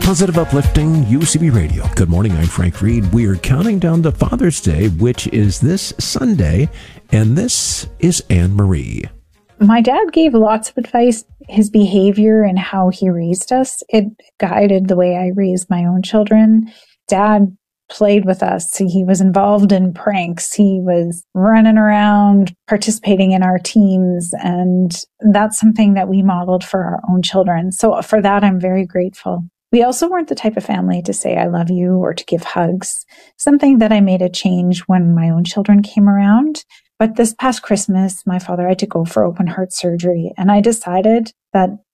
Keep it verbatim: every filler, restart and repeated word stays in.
Positive, uplifting U C B Radio. Good morning, I'm Frank Reed. We are counting down to Father's Day, which is this Sunday, and this is Anne Marie. My dad gave lots of advice. His behavior and how he raised us, it guided the way I raised my own children. Dad played with us. He was involved in pranks. He was running around, participating in our teams. And that's something that we modeled for our own children. So for that, I'm very grateful. We also weren't the type of family to say, I love you, or to give hugs, something that I made a change when my own children came around. But this past Christmas, my father had to go for open heart surgery. And I decided that